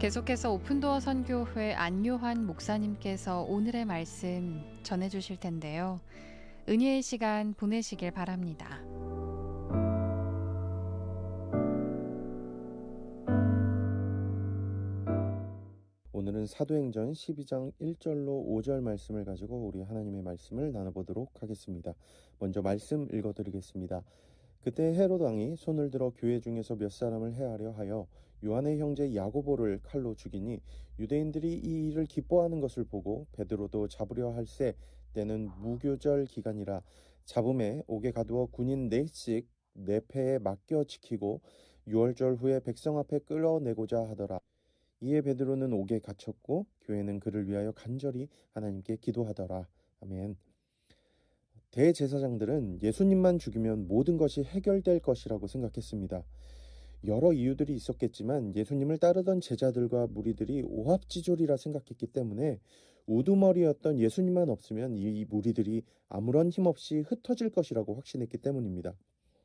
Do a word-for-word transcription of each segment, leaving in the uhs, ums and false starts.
계속해서 오픈도어 선교회 안요한 목사님께서 오늘의 말씀 전해주실 텐데요. 은혜의 시간 보내시길 바랍니다. 오늘은 사도행전 십이 장 일 절로 오 절 말씀을 가지고 우리 하나님의 말씀을 나눠보도록 하겠습니다. 먼저 말씀 읽어드리겠습니다. 그때 헤롯 왕이 손을 들어 교회 중에서 몇 사람을 해하려 하여 요한의 형제 야고보를 칼로 죽이니 유대인들이 이 일을 기뻐하는 것을 보고 베드로도 잡으려 할새 때는 무교절 기간이라 잡음에 옥에 가두어 군인 넷씩 네 패에 맡겨 지키고 유월절 후에 백성 앞에 끌어내고자 하더라. 이에 베드로는 옥에 갇혔고 교회는 그를 위하여 간절히 하나님께 기도하더라. 아멘. 대제사장들은 예수님만 죽이면 모든 것이 해결될 것이라고 생각했습니다. 여러 이유들이 있었겠지만 예수님을 따르던 제자들과 무리들이 오합지졸이라 생각했기 때문에 우두머리였던 예수님만 없으면 이 무리들이 아무런 힘없이 흩어질 것이라고 확신했기 때문입니다.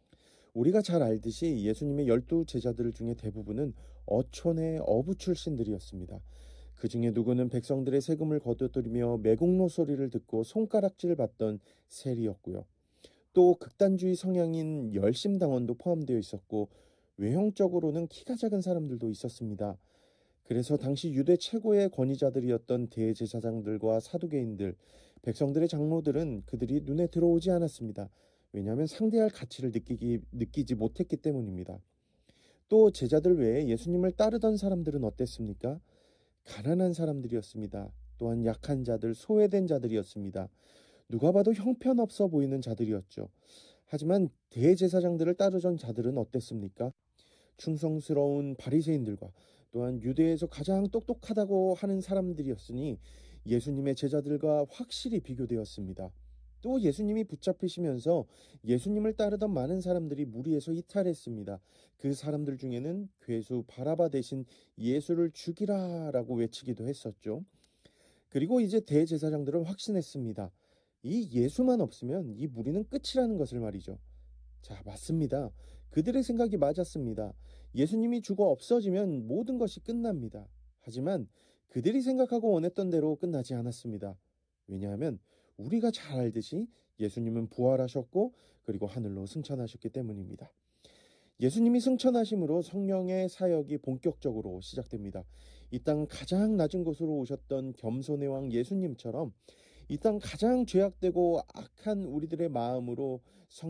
우리가 잘 알듯이 예수님의 열두 제자들 중에 대부분은 어촌의 어부 출신들이었습니다. 그 중에 누구는 백성들의 세금을 거두들이며 매국노 소리를 듣고 손가락질 받던 세리였고요. 또 극단주의 성향인 열심당원도 포함되어 있었고 외형적으로는 키가 작은 사람들도 있었습니다. 그래서 당시 유대 최고의 권위자들이었던 대제사장들과 사두개인들, 백성들의 장로들은 그들이 눈에 들어오지 않았습니다. 왜냐하면 상대할 가치를 느끼기, 느끼지 못했기 때문입니다. 또 제자들 외에 예수님을 따르던 사람들은 어땠습니까? 가난한 사람들이었습니다. 또한 약한 자들, 소외된 자들이었습니다. 누가 봐도 형편없어 보이는 자들이었죠. 하지만 대제사장들을 따르던 자들은 어땠습니까? 충성스러운 바리새인들과 또한 유대에서 가장 똑똑하다고 하는 사람들이었으니 예수님의 제자들과 확실히 비교되었습니다. 또 예수님이 붙잡히시면서 예수님을 따르던 많은 사람들이 무리에서 이탈했습니다. 그 사람들 중에는 괴수 바라바 대신 예수를 죽이라 라고 외치기도 했었죠. 그리고 이제 대제사장들은 확신했습니다. 이 예수만 없으면 이 무리는 끝이라는 것을 말이죠. 자, 맞습니다. 그들의 생각이 맞았습니다. 예수님이 죽어 없어지면 모든 것이 끝납니다. 하지만 그들이 생각하고 원했던 대로 끝나지 않았습니다. 왜냐하면 우리가 잘 알듯이 예수님은 부활하셨고 그리고 하늘로 승천하셨기 때문입니다. 예수님이 승천하심으로 성령의 사역이 본격적으로 시작됩니다. 이 땅 가장 낮은 곳으로 오셨던 겸손의 왕 예수님처럼 이 땅 가장 죄악되고 악한 우리들의 마음으로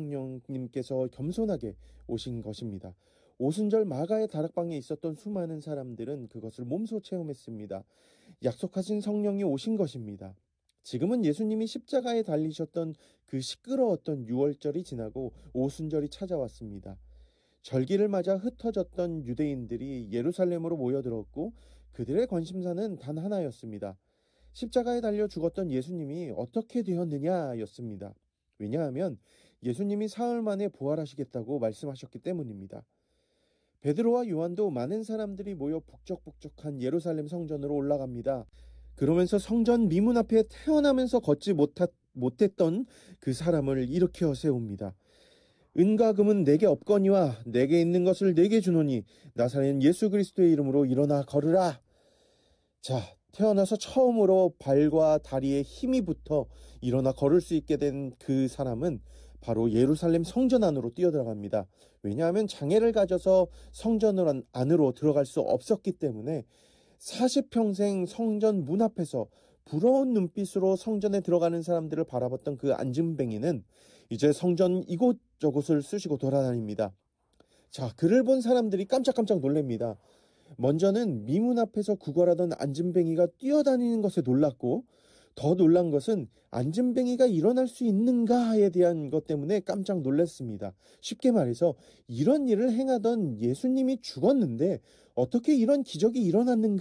성령님께서 겸손하게 오신 것입니다. 오순절 마가의 다락방에 있었던 수많은 사람들은 그것을 몸소 체험했습니다. 약속하신 성령이 오신 것입니다. 지금은 예수님이 십자가에 달리셨던 그 시끄러웠던 유월절이 지나고 오순절이 찾아왔습니다. 절기를 맞아 흩어졌던 유대인들이 예루살렘으로 모여들었고 그들의 관심사는 단 하나였습니다. 십자가에 달려 죽었던 예수님이 어떻게 되었느냐였습니다. 왜냐하면 예수님이 사흘 만에 부활하시겠다고 말씀하셨기 때문입니다. 베드로와 요한도 많은 사람들이 모여 북적북적한 예루살렘 성전으로 올라갑니다. 그러면서 성전 미문 앞에 태어나면서 걷지 못하, 못했던 그 사람을 일으켜 세웁니다. 은과 금은 내게 없거니와 내게 있는 것을 내게 주노니 나사렛 예수 그리스도의 이름으로 일어나 걸으라. 자, 태어나서 처음으로 발과 다리에 힘이 붙어 일어나 걸을 수 있게 된 그 사람은 바로 예루살렘 성전 안으로 뛰어들어갑니다. 왜냐하면 장애를 가져서 성전 안으로 들어갈 수 없었기 때문에 사십 평생 성전 문 앞에서 부러운 눈빛으로 성전에 들어가는 사람들을 바라봤던 그 안진뱅이는 이제 성전 이곳저곳을 쑤시고 돌아다닙니다. 자, 그를 본 사람들이 깜짝깜짝 놀랍니다. 먼저는 미문 앞에서 구걸하던 안진뱅이가 뛰어다니는 것에 놀랐고 더 놀란 것은 안진뱅이가 일어날 수 있는가에 대한 것 때문에 깜짝 놀랐습니다. 쉽게 말해서 이런 일을 행하던 예수님이 죽었는데 어떻게 이런 기적이 일어났는가